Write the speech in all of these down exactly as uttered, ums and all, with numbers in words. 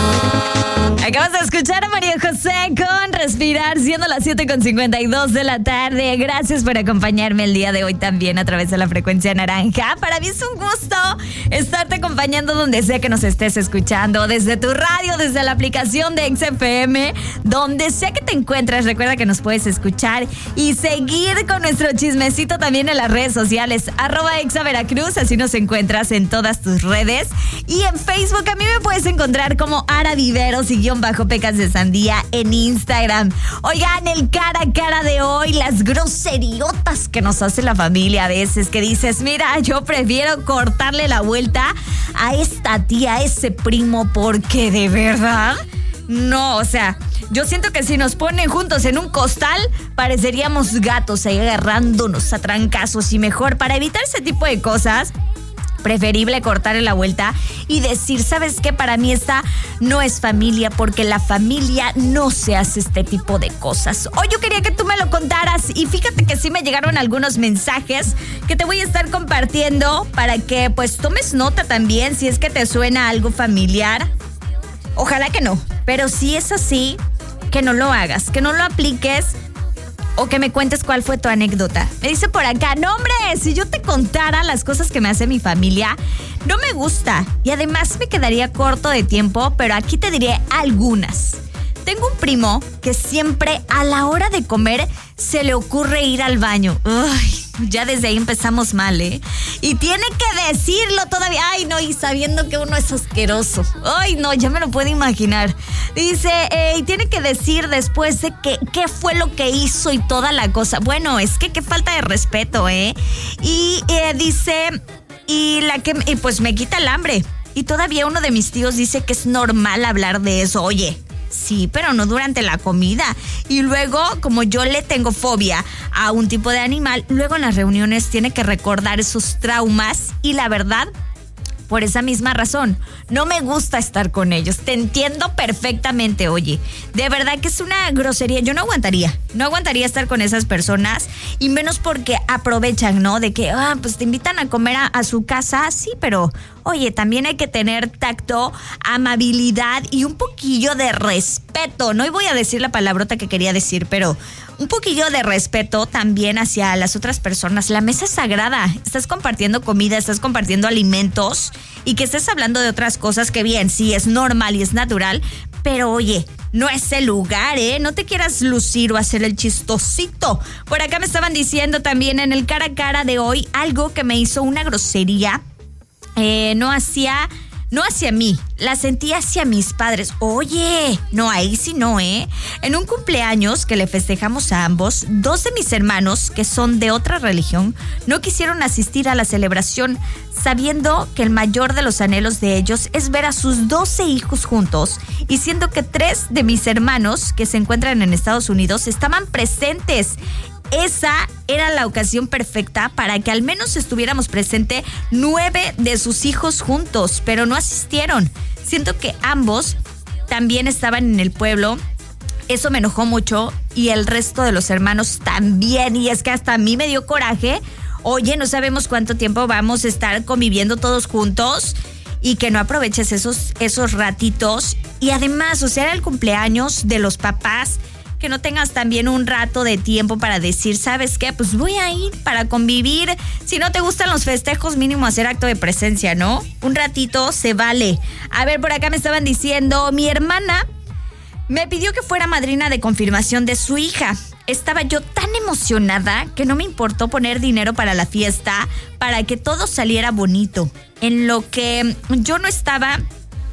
Acabas de escuchar a María José con Respirar, siendo las siete con cincuenta y dos de la tarde. Gracias por acompañarme el día de hoy también a través de la frecuencia naranja. Para mí es un gusto estarte acompañando donde sea que nos estés escuchando, desde tu radio, desde la aplicación de X F M, donde sea que te encuentres. Recuerda que nos puedes escuchar y seguir con nuestro chismecito también en las redes sociales, arroba Exa Veracruz, así nos encuentras en todas tus redes. Y en Facebook a mí me puedes encontrar como Ara Viveros y guión bajo Pecas de Sandía en Instagram. Oigan, el cara a cara de hoy, las groseriotas que nos hace la familia a veces, que dices, mira, yo prefiero cortarle la vuelta a esta tía, a ese primo, porque de verdad, no, o sea, yo siento que si nos ponen juntos en un costal, pareceríamos gatos ahí agarrándonos a trancazos, y mejor, para evitar ese tipo de cosas, preferible cortarle la vuelta y decir, ¿sabes qué? Para mí esta no es familia, porque la familia no se hace este tipo de cosas. Hoy yo quería que tú me lo contaras y fíjate que sí me llegaron algunos mensajes que te voy a estar compartiendo para que pues tomes nota también si es que te suena algo familiar. Ojalá que no, pero si es así, que no lo hagas, que no lo apliques, o que me cuentes cuál fue tu anécdota. Me dice por acá, no hombre, si yo te contara las cosas que me hace mi familia, no me gusta. Y además me quedaría corto de tiempo, pero aquí te diré algunas. Tengo un primo que siempre a la hora de comer se le ocurre ir al baño. Uy, ya desde ahí empezamos mal, ¿eh? Y tiene que decirlo todavía. Ay, no, y sabiendo que uno es asqueroso. Ay, no, ya me lo puedo imaginar. Dice, eh, y tiene que decir después de que qué fue lo que hizo y toda la cosa. Bueno, es que qué falta de respeto, ¿eh? Y eh, dice, y la que, y pues me quita el hambre. Y todavía uno de mis tíos dice que es normal hablar de eso. Oye, sí, pero no durante la comida. Y luego, como yo le tengo fobia a un tipo de animal, luego en las reuniones tiene que recordar esos traumas y la verdad, por esa misma razón, no me gusta estar con ellos. Te entiendo perfectamente, oye. De verdad que es una grosería. Yo no aguantaría. No aguantaría estar con esas personas. Y menos porque aprovechan, ¿no? De que, ah, pues te invitan a comer a, a su casa. Sí, pero, oye, también hay que tener tacto, amabilidad y un poquillo de respeto. No voy a decir la palabrota que quería decir, pero un poquillo de respeto también hacia las otras personas. La mesa es sagrada. Estás compartiendo comida, estás compartiendo alimentos y que estés hablando de otras cosas que bien, sí, es normal y es natural, pero oye, no es el lugar, ¿eh? No te quieras lucir o hacer el chistosito. Por acá me estaban diciendo también en el cara a cara de hoy algo que me hizo una grosería. Eh, no hacía... No hacia mí, la sentí hacia mis padres. Oye, no, ahí sí no, ¿eh? En un cumpleaños que le festejamos a ambos, dos de mis hermanos, que son de otra religión, no quisieron asistir a la celebración, sabiendo que el mayor de los anhelos de ellos es ver a sus doce hijos juntos, y siendo que tres de mis hermanos, que se encuentran en Estados Unidos, estaban presentes. Esa era la ocasión perfecta para que al menos estuviéramos presente nueve de sus hijos juntos, pero no asistieron. Siento que ambos también estaban en el pueblo. Eso me enojó mucho y el resto de los hermanos también. Y es que hasta a mí me dio coraje. Oye, no sabemos cuánto tiempo vamos a estar conviviendo todos juntos y que no aproveches esos, esos ratitos. Y además, o sea, era el cumpleaños de los papás. Que no tengas también un rato de tiempo para decir, ¿sabes qué? Pues voy a ir para convivir. Si no te gustan los festejos, mínimo hacer acto de presencia, ¿no? Un ratito se vale. A ver, por acá me estaban diciendo, mi hermana me pidió que fuera madrina de confirmación de su hija. Estaba yo tan emocionada que no me importó poner dinero para la fiesta, para que todo saliera bonito. En lo que yo no estaba...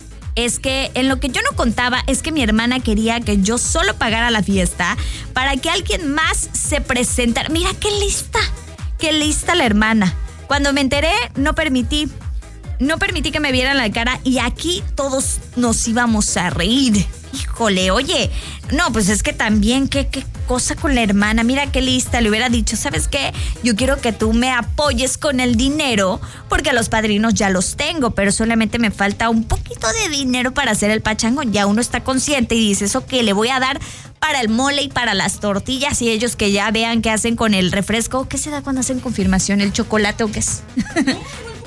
Es que en lo que yo no contaba es que mi hermana quería que yo solo pagara la fiesta para que alguien más se presentara. Mira qué lista, qué lista la hermana. Cuando me enteré, no permití, no permití que me vieran la cara y aquí todos nos íbamos a reír. Híjole, oye, no, pues es que también, qué, qué cosa con la hermana, mira qué lista, le hubiera dicho, ¿sabes qué? Yo quiero que tú me apoyes con el dinero, porque a los padrinos ya los tengo, pero solamente me falta un poquito de dinero para hacer el pachangón. Ya uno está consciente y dice, eso que le voy a dar para el mole y para las tortillas, y ellos que ya vean qué hacen con el refresco. ¿Qué se da cuando hacen confirmación? ¿El chocolate o qué es?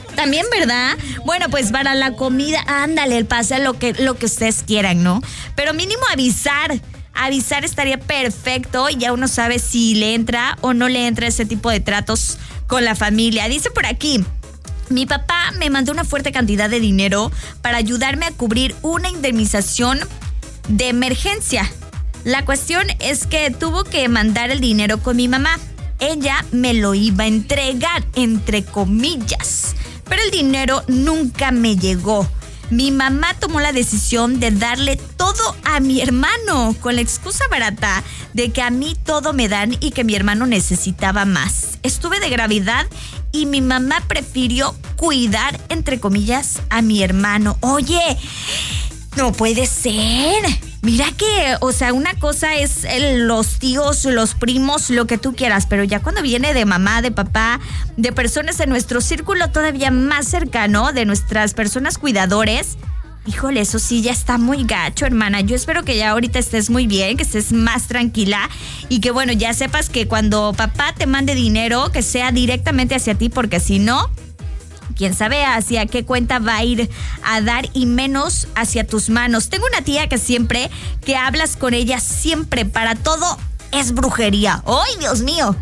También, ¿verdad? Bueno, pues para la comida, ándale, el pase, lo que, lo que ustedes quieran, ¿no? Pero mínimo avisar. Avisar estaría perfecto y ya uno sabe si le entra o no le entra ese tipo de tratos con la familia. Dice por aquí, mi papá me mandó una fuerte cantidad de dinero para ayudarme a cubrir una indemnización de emergencia. La cuestión es que tuvo que mandar el dinero con mi mamá. Ella me lo iba a entregar, entre comillas. Pero el dinero nunca me llegó. Mi mamá tomó la decisión de darle todo a mi hermano con la excusa barata de que a mí todo me dan y que mi hermano necesitaba más. Estuve de gravedad y mi mamá prefirió cuidar, entre comillas, a mi hermano. Oye, no puede ser. Mira que, o sea, una cosa es el, los tíos, los primos, lo que tú quieras, pero ya cuando viene de mamá, de papá, de personas en nuestro círculo todavía más cercano, de nuestras personas cuidadores, híjole, eso sí ya está muy gacho, hermana. Yo espero que ya ahorita estés muy bien, que estés más tranquila y que, bueno, ya sepas que cuando papá te mande dinero, que sea directamente hacia ti, porque si no, quién sabe hacia qué cuenta va a ir a dar y menos hacia tus manos. Tengo una tía que siempre que hablas con ella, siempre para todo es brujería. ¡Ay, Dios mío!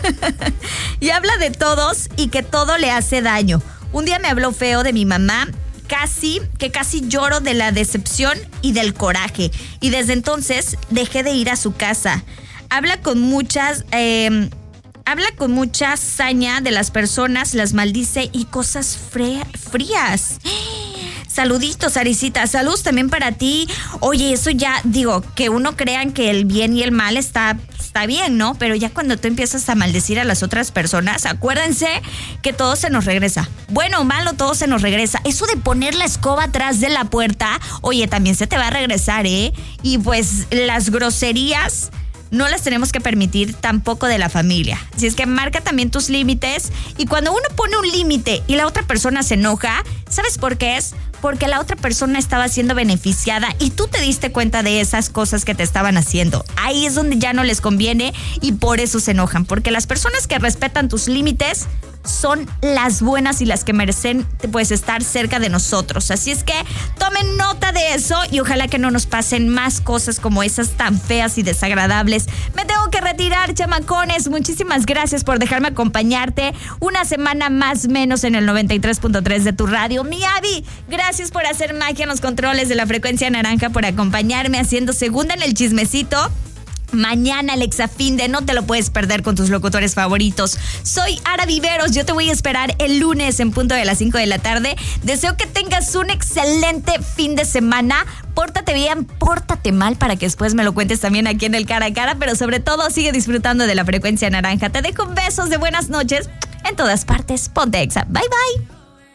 Y habla de todos y que todo le hace daño. Un día me habló feo de mi mamá, casi, que casi lloro de la decepción y del coraje. Y desde entonces dejé de ir a su casa. Habla con muchas... Eh, Habla con mucha saña de las personas, las maldice y cosas fre- frías. Saluditos, Arisita. Saludos también para ti. Oye, eso ya, digo, que uno crean que el bien y el mal está, está bien, ¿no? Pero ya cuando tú empiezas a maldecir a las otras personas, acuérdense que todo se nos regresa. Bueno o malo, todo se nos regresa. Eso de poner la escoba atrás de la puerta, oye, también se te va a regresar, ¿eh? Y pues las groserías no las tenemos que permitir tampoco de la familia. Así es que marca también tus límites. Y cuando uno pone un límite y la otra persona se enoja, ¿sabes por qué es? Porque la otra persona estaba siendo beneficiada y tú te diste cuenta de esas cosas que te estaban haciendo. Ahí es donde ya no les conviene y por eso se enojan. Porque las personas que respetan tus límites son las buenas y las que merecen pues estar cerca de nosotros. Así es que tomen nota de eso y ojalá que no nos pasen más cosas como esas tan feas y desagradables. Me tengo que retirar, chamacones. Muchísimas gracias por dejarme acompañarte una semana más menos en el noventa y tres punto tres de tu radio. Mi Abby, gracias por hacer magia en los controles de la frecuencia naranja, por acompañarme haciendo segunda en el chismecito. Mañana el Exafinde, no te lo puedes perder con tus locutores favoritos. Soy Ara Viveros, yo te voy a esperar el lunes en punto de las cinco de la tarde. Deseo que tengas un excelente fin de semana. Pórtate bien, pórtate mal para que después me lo cuentes también aquí en el Cara a Cara, pero sobre todo sigue disfrutando de la frecuencia naranja. Te dejo besos de buenas noches en todas partes. Ponte Exa. Bye bye.